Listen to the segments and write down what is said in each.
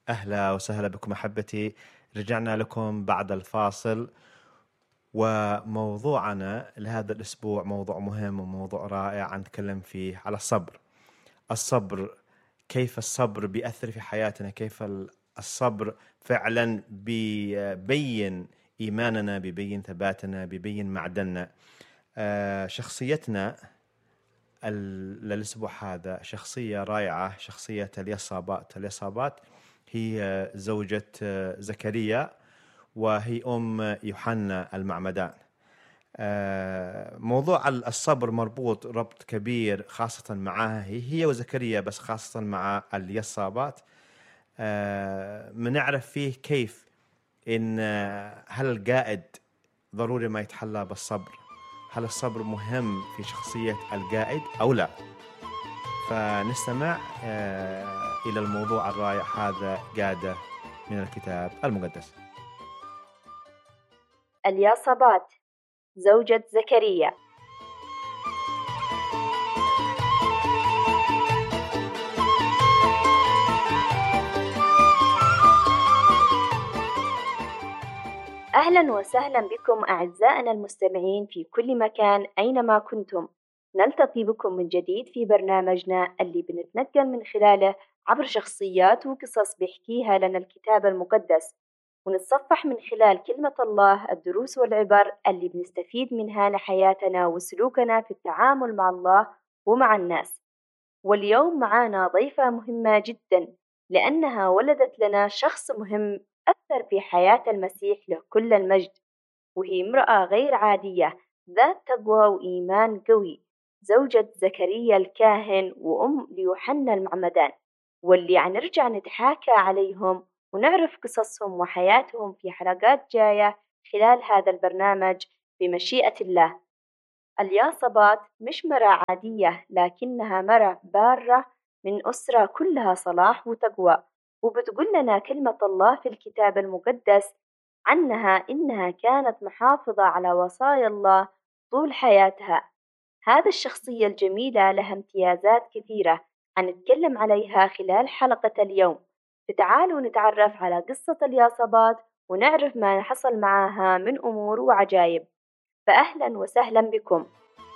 أهلا وسهلا بكم أحبتي. رجعنا لكم بعد الفاصل، وموضوعنا لهذا الأسبوع موضوع مهم وموضوع رائع نتكلم فيه على الصبر. كيف الصبر بيأثر في حياتنا، كيف الصبر فعلا بيبين إيماننا، بيبين ثباتنا، بيبين معدننا. شخصيتنا للأسبوع هذا شخصية رائعة، شخصية اليصابات هي زوجة زكريا، وهي أم يوحنا المعمدان. موضوع الصبر مربوط ربط كبير خاصة معها هي وزكريا، بس خاصة مع اليصابات. منعرف فيه كيف إن هل القائد ضروري ما يتحلى بالصبر؟ هل الصبر مهم في شخصية القائد أو لا؟ فنستمع إلى الموضوع الرائع هذا قادة من الكتاب المقدس. الياصبات زوجة زكريا. أهلا وسهلا بكم أعزائنا المستمعين في كل مكان أينما كنتم. نلتقي بكم من جديد في برنامجنا اللي بنتنقل من خلاله عبر شخصيات وقصص بيحكيها لنا الكتاب المقدس، ونتصفح من خلال كلمة الله الدروس والعبر اللي بنستفيد منها لحياتنا وسلوكنا في التعامل مع الله ومع الناس. واليوم معانا ضيفة مهمة جدا، لأنها ولدت لنا شخص مهم أثر في حياة المسيح له كل المجد، وهي امرأة غير عادية ذات تقوى وإيمان قوي، زوجة زكريا الكاهن وأم ليوحنا المعمدان، واللي عنرجع نتحاكى عليهم ونعرف قصصهم وحياتهم في حلقات جاية خلال هذا البرنامج بمشيئة الله. الياصبات مش مرأة عادية، لكنها مرأة بارة من أسرة كلها صلاح وتقوى، وبتقول لنا كلمة الله في الكتاب المقدس عنها إنها كانت محافظة على وصايا الله طول حياتها. هذه الشخصية الجميلة لها امتيازات كثيرة هنتكلم عليها خلال حلقة اليوم. فتعالوا نتعرف على قصة الياصبات ونعرف ما حصل معها من أمور وعجائب. فأهلا وسهلا بكم.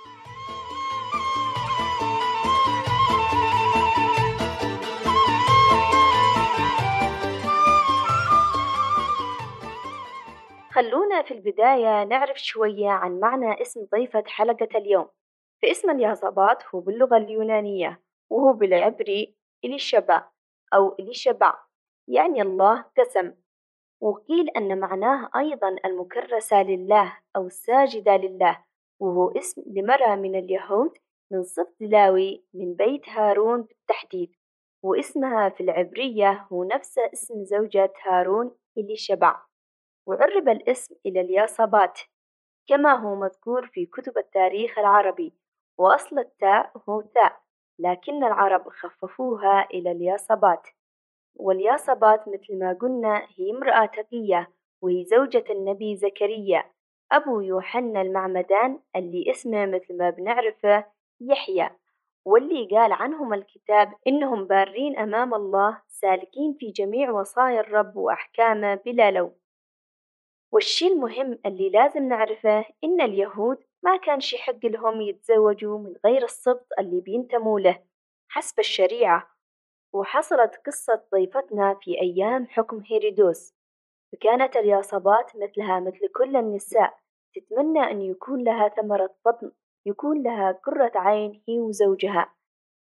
خلونا في البداية نعرف شوية عن معنى اسم ضيفة حلقة اليوم. فاسم الياصبات هو باللغة اليونانية، وهو بالعبري إليشبا أو إليشبع، يعني الله قسم. وقيل أن معناه أيضا المكرسة لله أو الساجدة لله، وهو اسم لمرأة من اليهود من سبط لاوي من بيت هارون بالتحديد، واسمها في العبرية هو نفس اسم زوجة هارون إليشبع. وعرب الاسم إلى الياصبات كما هو مذكور في كتب التاريخ العربي، وأصل التاء هو تاء، لكن العرب خففوها إلى الياصبات. والياصبات مثل ما قلنا هي امرأة تقية، وهي زوجة النبي زكريا أبو يوحنا المعمدان اللي اسمه مثل ما بنعرفه يحيى، واللي قال عنهم الكتاب إنهم بارين أمام الله سالكين في جميع وصايا الرب وأحكامه بلا لوم. والشي المهم اللي لازم نعرفه إن اليهود ما كانش يحق لهم يتزوجوا من غير السبط اللي بينتموا له حسب الشريعة. وحصلت قصة ضيفتنا في أيام حكم هيرودوس، فكانت الياصبات مثلها مثل كل النساء تتمنى أن يكون لها ثمرة بطن، يكون لها قرة عين هي وزوجها.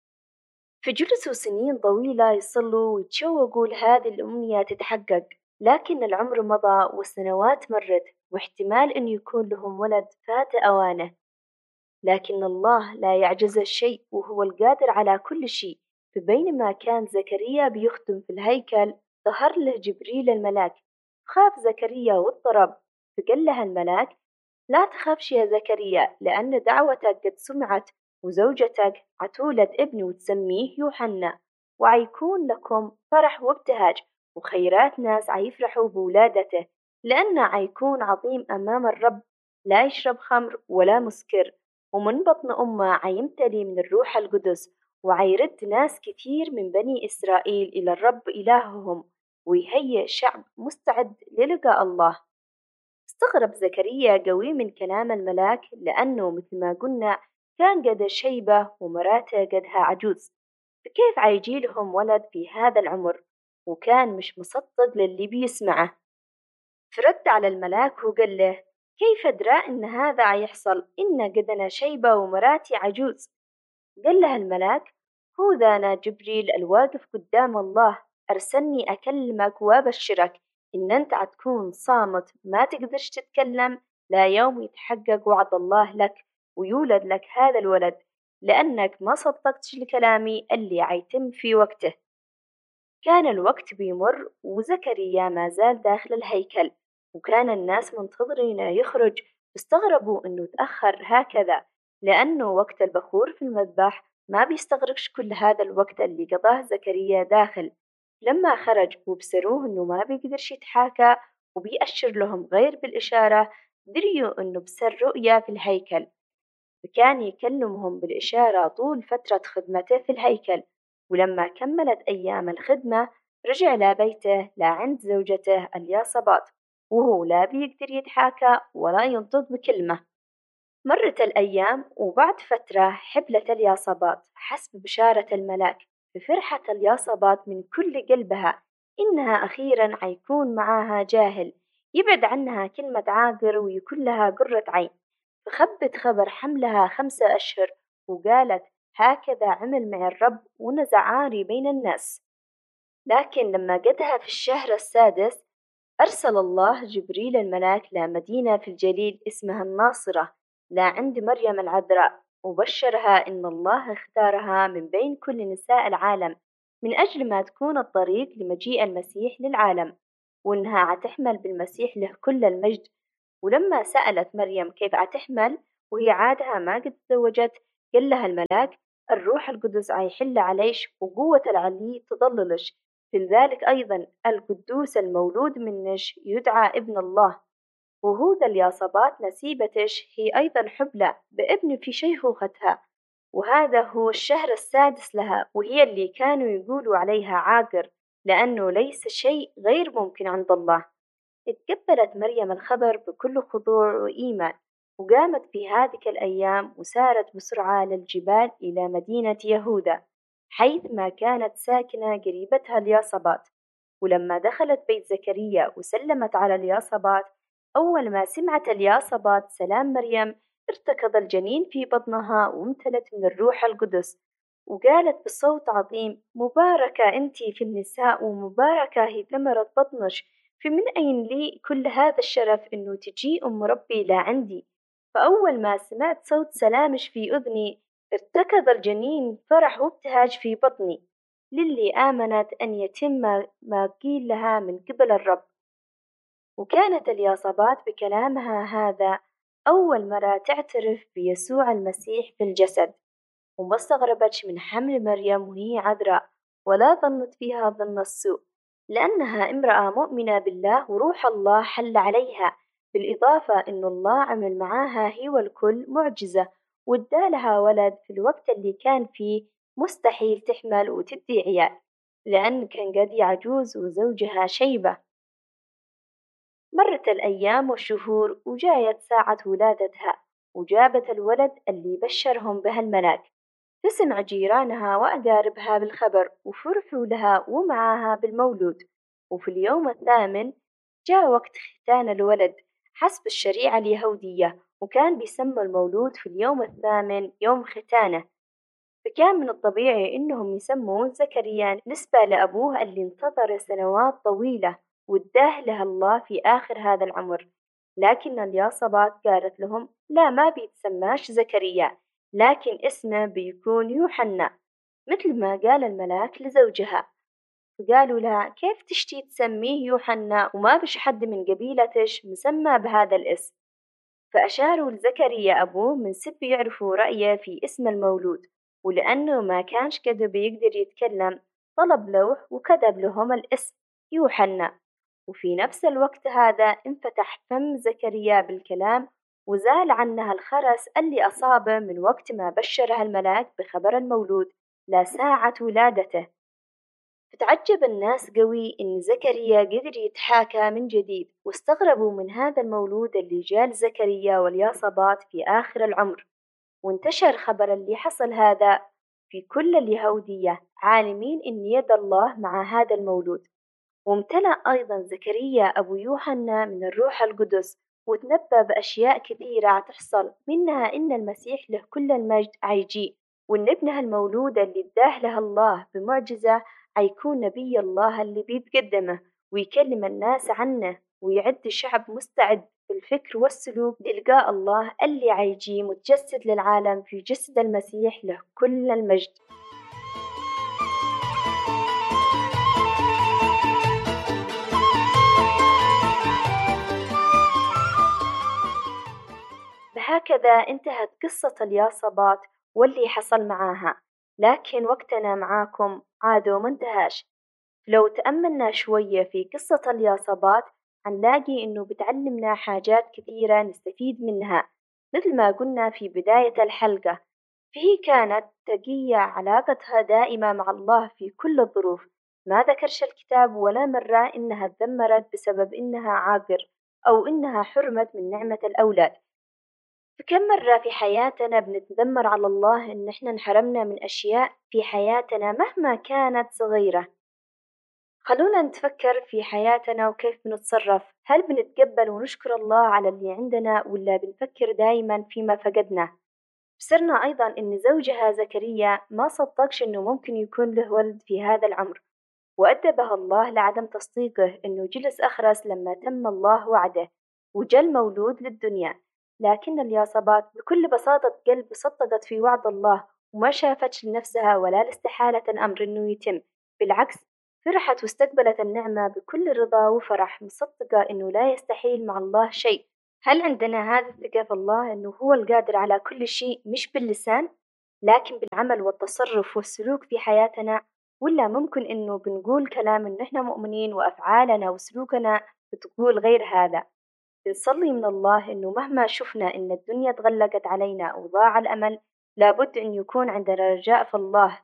فجلسوا سنين طويلة يصلوا ويتشوقوا لهذه الأمنية تتحقق، لكن العمر مضى والسنوات مرت، واحتمال أن يكون لهم ولد فات أوانه. لكن الله لا يعجز شيء، وهو القادر على كل شيء. فبينما كان زكريا بيخدم في الهيكل ظهر له جبريل الملاك، خاف زكريا واضطرب. فقال له الملاك: لا تخافش يا زكريا، لأن دعوتك قد سمعت، وزوجتك عتولد ابن وتسميه يوحنا، وعيكون لكم فرح وابتهاج، وخيرات ناس عيفرحوا بولادته، لأنه عيكون عظيم أمام الرب، لا يشرب خمر ولا مسكر، ومن بطن أمه عيمتلي من الروح القدس، وعيرد ناس كثير من بني إسرائيل إلى الرب إلههم، ويهيئ شعب مستعد للقاء الله. استغرب زكريا قوي من كلام الملاك، لأنه مثل ما قلنا كان قد شيبة ومراته قدها عجوز، فكيف عيجيلهم ولد في هذا العمر؟ وكان مش مصدق للي بيسمعه. فرد على الملاك وقال له: كيف أدرى إن هذا عيحصل؟ إن قدنا شيبة ومراتي عجوز. قال له الملاك: هو ذا أنا جبريل الواقف قدام الله، أرسلني أكلمك وأبشرك إن أنت عتكون صامت ما تقدرش تتكلم لا يوم يتحقق وعد الله لك ويولد لك هذا الولد، لأنك ما صدقتش لكلامي اللي عيتم في وقته. كان الوقت بيمر وزكريا ما زال داخل الهيكل، وكان الناس منتظرين يخرج، استغربوا إنه تأخر هكذا، لأنه وقت البخور في المذبح ما بيستغرقش كل هذا الوقت اللي قضاه زكريا داخل. لما خرج وبصروه إنه ما بيقدرش يتحاكى وبيأشر لهم غير بالإشارة، دريوا إنه بسر رؤيا في الهيكل، وكان يكلمهم بالإشارة طول فترة خدمته في الهيكل. ولما كملت أيام الخدمة رجع لبيته لعند زوجته الياصبات، وهو لا بيقدر يتحاكى ولا ينطق بكلمة. مرت الأيام وبعد فترة حبلت الياصبات حسب بشارة الملاك، ففرحت الياصبات من كل قلبها إنها أخيرا عيكون معاها جاهل يبعد عنها كلمة عاقر ويكون لها قرة عين. فخبت خبر حملها 5 أشهر، وقالت: هكذا عمل مع الرب ونزع عاري بين الناس. لكن لما قدها في الشهر السادس أرسل الله جبريل الملاك لمدينة في الجليل اسمها الناصرة لعند مريم العذراء، وبشرها إن الله اختارها من بين كل نساء العالم من أجل ما تكون الطريق لمجيء المسيح للعالم، وإنها عتحمل بالمسيح له كل المجد. ولما سألت مريم كيف عتحمل وهي عادها ما قد تزوجت، قال لها الملاك: الروح القدس عيحل عليش وقوة العلي تضللش، في ذلك أيضا القدوس المولود منش يدعى ابن الله. وهود الياصبات نسيبتش هي أيضا حبلى بابن في شيخوختها، وهذا هو الشهر السادس لها، وهي اللي كانوا يقولوا عليها عاقر، لأنه ليس شيء غير ممكن عند الله. اتقبلت مريم الخبر بكل خضوع وإيمان، وقامت في هذه الأيام وسارت بسرعة للجبال إلى مدينة يهوذا، حيث ما كانت ساكنة قريبتها الياصبات. ولما دخلت بيت زكريا وسلمت على الياصبات، أول ما سمعت الياصبات سلام مريم ارتكض الجنين في بطنها وامتلت من الروح القدس، وقالت بصوت عظيم: مباركة أنت في النساء ومباركة هي ثمرة بطنك، فمن أين لي كل هذا الشرف إنه تجي أم ربي لعندي؟ فأول ما سمعت صوت سلامش في أذني ارتكض الجنين فرح وابتهاج في بطني، للي آمنت أن يتم ما قيل لها من قبل الرب. وكانت الياصبات بكلامها هذا أول مرة تعترف بيسوع المسيح في الجسد، وما استغربتش من حمل مريم وهي عذراء، ولا ظنت فيها ظن السوء، لأنها امرأة مؤمنة بالله وروح الله حل عليها، بالإضافة إن الله عمل معاها هي والكل معجزة، وادالها ولد في الوقت اللي كان فيه مستحيل تحمل وتدي عيال، لأن كان قد يعجوز وزوجها شيبة. مرت الأيام والشهور وجايت ساعة ولادتها، وجابت الولد اللي بشرهم به الملاك، فسمع جيرانها وأقاربها بالخبر وفرحوا لها ومعاها بالمولود. وفي اليوم الثامن جاء وقت ختان الولد حسب الشريعة اليهودية، وكان بيسمى المولود في اليوم الثامن يوم ختانه. فكان من الطبيعي إنهم يسمون زكريا نسبة لأبوه اللي انتظر سنوات طويلة واداه لها الله في آخر هذا العمر. لكن الياصبات قالت لهم: لا، ما بيتسماش زكريا، لكن اسمه بيكون يوحنا، مثل ما قال الملاك لزوجها. فقالوا لها: كيف تشتي تسميه يوحنا وما بش حد من قبيلتش مسمى بهذا الاسم؟ فأشاروا لزكريا أبوه من سب يعرفوا رأيه في اسم المولود، ولأنه ما كانش كده بيقدر يتكلم طلب لوح وكتب لهم الاسم يوحنا. وفي نفس الوقت هذا انفتح فم زكريا بالكلام، وزال عنها الخرس اللي أصابه من وقت ما بشرها الملاك بخبر المولود لساعة ولادته. فتعجب الناس قوي إن زكريا قدر يتحاكى من جديد، واستغربوا من هذا المولود اللي جال زكريا والياصبات في آخر العمر. وانتشر خبر اللي حصل هذا في كل اليهودية، عالمين إن يد الله مع هذا المولود. وامتلأ أيضا زكريا أبو يوحنا من الروح القدس، وتنبأ بأشياء كثيرة تحصل، منها إن المسيح له كل المجد عيجي، وإن ابنها المولود اللي اداه له الله بمعجزة عيكون نبي الله اللي بيتقدمه ويكلم الناس عنه، ويعد الشعب مستعد بالفكر والسلوك لإلقاء الله اللي عيجي متجسد للعالم في جسد المسيح له كل المجد. بهكذا انتهت قصة الياصبات واللي حصل معاها، لكن وقتنا معاكم عاد ومنتهاش. لو تأملنا شوية في قصة الياصبات هنلاقي إنه بتعلمنا حاجات كثيرة نستفيد منها. مثل ما قلنا في بداية الحلقة، فهي كانت تقية علاقتها دائمة مع الله في كل الظروف. ما ذكرش الكتاب ولا مرة إنها تذمرت بسبب إنها عاقر أو إنها حرمت من نعمة الأولاد. فكم مرة في حياتنا بنتذمر على الله إن إحنا انحرمنا من أشياء في حياتنا مهما كانت صغيرة. خلونا نتفكر في حياتنا وكيف بنتصرف. هل بنتقبل ونشكر الله على اللي عندنا، ولا بنفكر دايما فيما فقدنا؟ بصرنا أيضا إن زوجها زكريا ما صدقش إنه ممكن يكون له ولد في هذا العمر، وأدبها الله لعدم تصديقه إنه جلس أخرس لما تم الله وعده وجل مولود للدنيا. لكن الياصبات بكل بساطة قلب صدقت في وعد الله، وما شافتش لنفسها ولا لاستحالة الأمر إنه يتم. بالعكس، فرحت واستقبلت النعمة بكل رضا وفرح، مصدقة إنه لا يستحيل مع الله شيء. هل عندنا هذا الثقة في الله إنه هو القادر على كل شيء، مش باللسان لكن بالعمل والتصرف والسلوك في حياتنا؟ ولا ممكن إنه بنقول كلام إن إحنا مؤمنين وأفعالنا وسلوكنا بتقول غير هذا؟ بنصلي من الله إنه مهما شفنا إن الدنيا تغلقت علينا وضاع الأمل، لابد أن يكون عندنا رجاء في الله،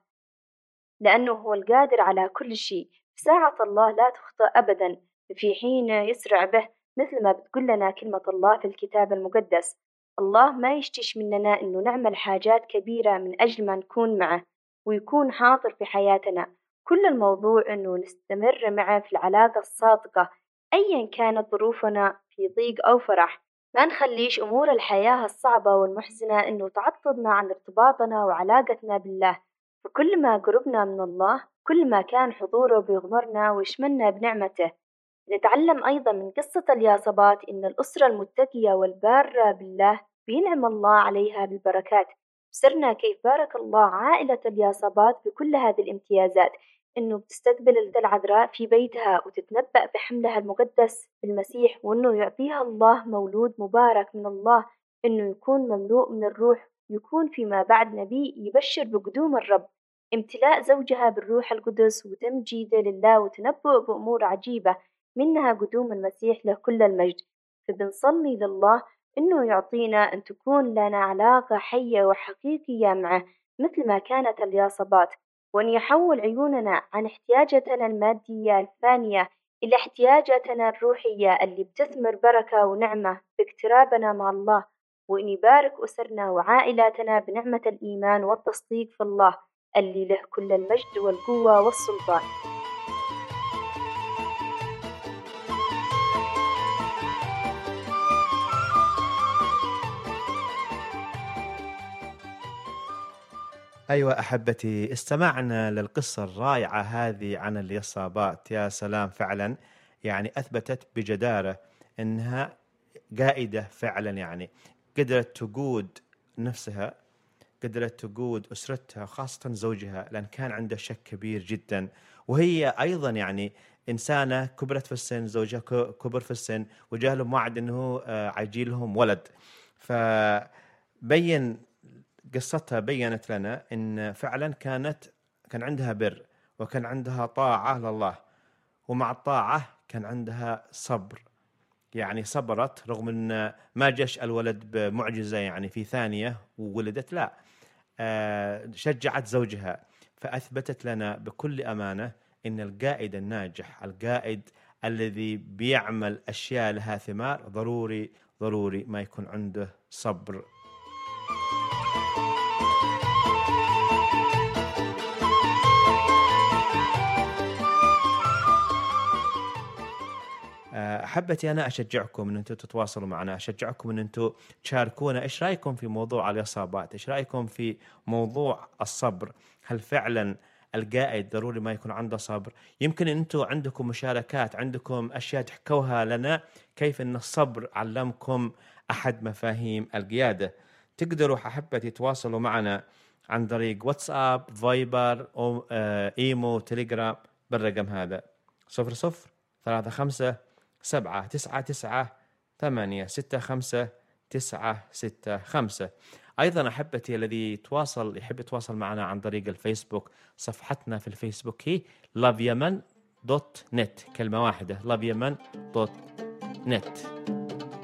لأنه هو القادر على كل شيء. ساعة الله لا تخطئ أبدا في حين يسرع به، مثل ما بتقول لنا كلمة الله في الكتاب المقدس. الله ما يشتش مننا إنه نعمل حاجات كبيرة من أجل ما نكون معه ويكون حاضر في حياتنا. كل الموضوع إنه نستمر معه في العلاقة الصادقة أيا كانت ظروفنا، في ضيق أو فرح. ما نخليش أمور الحياة الصعبة والمحزنة إنه تعطلنا عن ارتباطنا وعلاقتنا بالله. فكل ما قربنا من الله كل ما كان حضوره بيغمرنا ويشملنا بنعمته. نتعلم أيضا من قصة الياصبات إن الأسرة المتقية والبارة بالله بينعم الله عليها بالبركات. سرنا كيف بارك الله عائلة الياصبات بكل هذه الامتيازات، إنه بتستقبل العذراء في بيتها وتتنبأ بحملها المقدس بالمسيح، وإنه يعطيها الله مولود مبارك من الله، إنه يكون مملوء من الروح، يكون فيما بعد نبي يبشر بقدوم الرب. امتلاء زوجها بالروح القدس وتمجيده لله وتنبؤ بأمور عجيبة، منها قدوم المسيح له كل المجد. فبنصلي لله إنه يعطينا أن تكون لنا علاقة حية وحقيقية معه مثل ما كانت الياصبات، وأن يحول عيوننا عن احتياجاتنا المادية الفانية إلى احتياجاتنا الروحية اللي بتثمر بركة ونعمة باقترابنا مع الله، وأن يبارك أسرنا وعائلاتنا بنعمة الإيمان والتصديق في الله اللي له كل المجد والقوة والسلطان. أيوة أحبتي، استمعنا للقصة الرائعة هذه عن اليصابات. يا سلام، فعلا يعني أثبتت بجدارة أنها قائدة فعلا، يعني قدرت تقود نفسها، قدرت تقود أسرتها، خاصة زوجها، لأن كان عنده شك كبير جدا. وهي أيضا يعني إنسانة كبرت في السن، زوجها كبر في السن، وجاء لهم وعد أنه عيجي لهم ولد. فبين قصتها بيّنت لنا إن فعلا كان عندها بر، وكان عندها طاعة لله، ومع الطاعة كان عندها صبر. يعني صبرت رغم أن ما جاش الولد بمعجزة يعني في ثانية وولدت، لا، شجعت زوجها. فأثبتت لنا بكل أمانة إن القائد الناجح، القائد الذي بيعمل أشياء لها ثمار، ضروري ما يكون عنده صبر. أحبتي أنا أشجعكم أن أنتم تتواصلوا معنا، أشجعكم أن أنتم تشاركونا إيش رأيكم في موضوع الإصابات، إيش رأيكم في موضوع الصبر. هل فعلا القائد ضروري ما يكون عنده صبر؟ يمكن أنتم عندكم مشاركات، عندكم أشياء تحكوها لنا كيف أن الصبر علمكم أحد مفاهيم القيادة. تقدروا أحبتي تتواصلوا معنا عن طريق واتساب، فايبر، أو إيمو، تليجرام بالرقم هذا 0035 أيضا أحبتي الذي يحب يتواصل معنا عن طريق الفيسبوك، صفحتنا في الفيسبوك هي loveyemen.net، كلمة واحدة loveyemen.net.